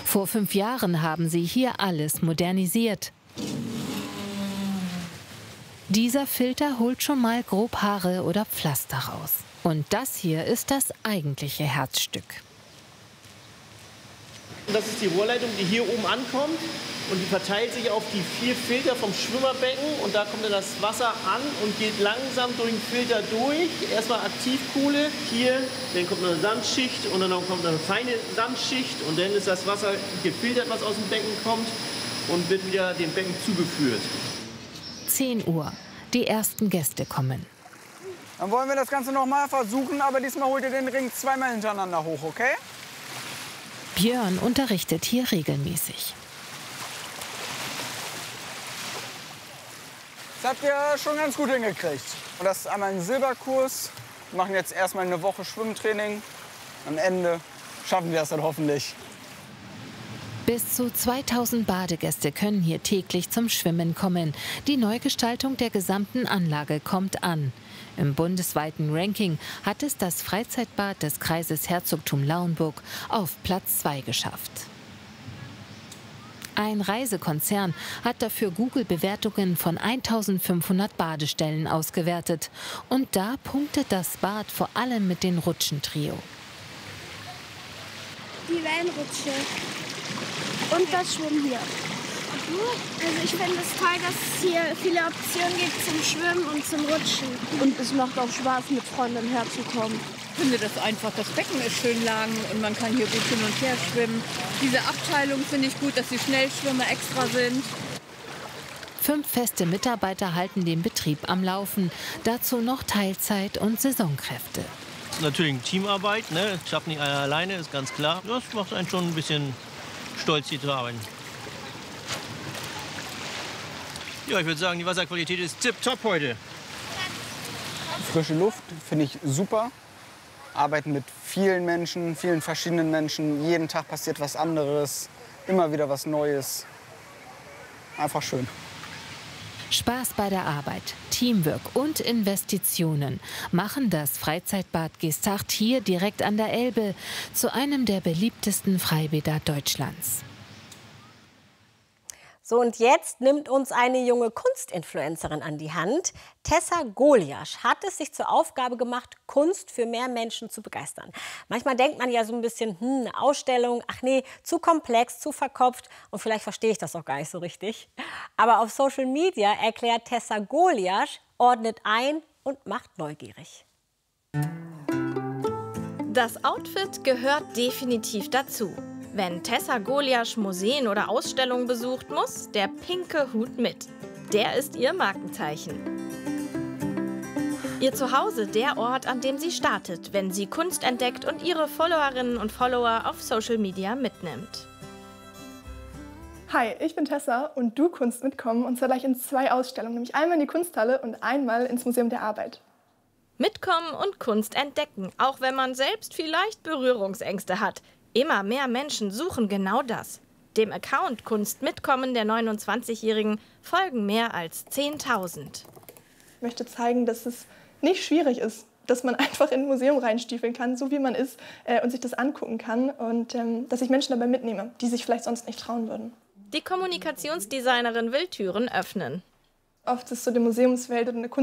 Vor 5 Jahren haben sie hier alles modernisiert. Dieser Filter holt schon mal grob Haare oder Pflaster raus. Und das hier ist das eigentliche Herzstück. Das ist die Rohrleitung, die hier oben ankommt und die verteilt sich auf die 4 Filter vom Schwimmerbecken und da kommt dann das Wasser an und geht langsam durch den Filter durch. Erstmal Aktivkohle hier, dann kommt eine Sandschicht und dann kommt eine feine Sandschicht und dann ist das Wasser gefiltert, was aus dem Becken kommt und wird wieder dem Becken zugeführt. 10 Uhr. Die ersten Gäste kommen. Dann wollen wir das Ganze noch mal versuchen, aber diesmal holt ihr den Ring zweimal hintereinander hoch, okay? Björn unterrichtet hier regelmäßig. Das habt ihr schon ganz gut hingekriegt. Und das ist einmal ein Silberkurs. Wir machen jetzt erstmal eine Woche Schwimmtraining. Am Ende schaffen wir es dann hoffentlich. Bis zu 2000 Badegäste können hier täglich zum Schwimmen kommen. Die Neugestaltung der gesamten Anlage kommt an. Im bundesweiten Ranking hat es das Freizeitbad des Kreises Herzogtum Lauenburg auf Platz 2 geschafft. Ein Reisekonzern hat dafür Google-Bewertungen von 1500 Badestellen ausgewertet. Und da punktet das Bad vor allem mit den Rutschentrio. Die Wellenrutsche und das Schwimmen hier. Also ich finde es toll, dass es hier viele Optionen gibt zum Schwimmen und zum Rutschen. Und es macht auch Spaß, mit Freunden herzukommen. Ich finde das einfach, das Becken ist schön lang und man kann hier gut hin und her schwimmen. Diese Abteilung finde ich gut, dass die Schnellschwimmer extra sind. 5 feste Mitarbeiter halten den Betrieb am Laufen. Dazu noch Teilzeit- und Saisonkräfte. Das ist natürlich eine Teamarbeit, ne? Das schafft nicht einer alleine, ist ganz klar. Das macht einen schon ein bisschen stolz, hier zu arbeiten. Ja, ich würde sagen, die Wasserqualität ist tipptopp heute. Frische Luft finde ich super. Arbeiten mit vielen Menschen, vielen verschiedenen Menschen. Jeden Tag passiert was anderes, immer wieder was Neues. Einfach schön. Spaß bei der Arbeit, Teamwork und Investitionen machen das Freizeitbad Geesthacht hier direkt an der Elbe zu einem der beliebtesten Freibäder Deutschlands. So, und jetzt nimmt uns eine junge Kunstinfluencerin an die Hand. Tessa Goliasch hat es sich zur Aufgabe gemacht, Kunst für mehr Menschen zu begeistern. Manchmal denkt man ja so ein bisschen, eine Ausstellung, ach nee, zu komplex, zu verkopft und vielleicht verstehe ich das auch gar nicht so richtig. Aber auf Social Media erklärt Tessa Goliasch, ordnet ein und macht neugierig. Das Outfit gehört definitiv dazu. Wenn Tessa Goliasch Museen oder Ausstellungen besucht, muss der pinke Hut mit. Der ist ihr Markenzeichen. Ihr Zuhause der Ort, an dem sie startet, wenn sie Kunst entdeckt und ihre Followerinnen und Follower auf Social Media mitnimmt. Hi, ich bin Tessa und du Kunst mitkommen und zwar gleich in 2 Ausstellungen, nämlich einmal in die Kunsthalle und einmal ins Museum der Arbeit. Mitkommen und Kunst entdecken, auch wenn man selbst vielleicht Berührungsängste hat. Immer mehr Menschen suchen genau das. Dem Account Kunst mitkommen der 29-Jährigen folgen mehr als 10.000. Ich möchte zeigen, dass es nicht schwierig ist, dass man einfach in ein Museum reinstiefeln kann, so wie man ist, und sich das angucken kann und dass ich Menschen dabei mitnehme, die sich vielleicht sonst nicht trauen würden. Die Kommunikationsdesignerin will Türen öffnen. Oft ist so die Museumswelt oder eine